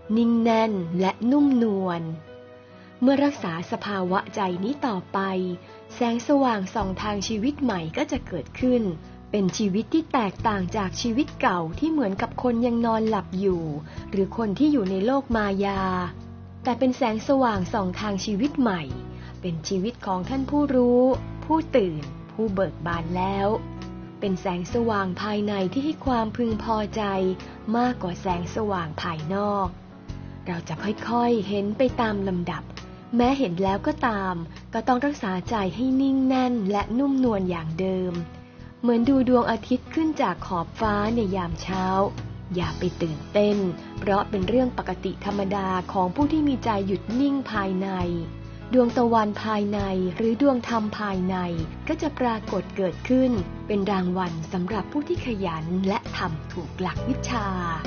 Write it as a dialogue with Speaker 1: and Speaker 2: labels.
Speaker 1: นิ่งแน่นและนุ่มนวลเมื่อรักษาสภาวะใจนี้ต่อไปแสงสว่างส่องทางชีวิตใหม่ก็จะเกิดขึ้นเป็นชีวิตที่แตกต่างจากชีวิตเก่าที่เหมือนกับคนยังนอนหลับอยู่หรือคนที่อยู่ในโลกมายาแต่เป็นแสงสว่างส่องทางชีวิตใหม่เป็นชีวิตของท่านผู้รู้ผู้ตื่นผู้เบิกบานแล้วเป็นแสงสว่างภายในที่ให้ความพึงพอใจมากกว่าแสงสว่างภายนอกเราจะค่อยๆเห็นไปตามลำดับแม้เห็นแล้วก็ตามก็ต้องรักษาใจให้นิ่งแน่นและนุ่มนวลอย่างเดิมเหมือนดูดวงอาทิตย์ขึ้นจากขอบฟ้าในยามเช้าอย่าไปตื่นเต้นเพราะเป็นเรื่องปกติธรรมดาของผู้ที่มีใจหยุดนิ่งภายในดวงตะวันภายในหรือดวงธรรมภายในก็จะปรากฏเกิดขึ้นเป็นรางวัลสำหรับผู้ที่ขยันและทำถูกหลักวิชา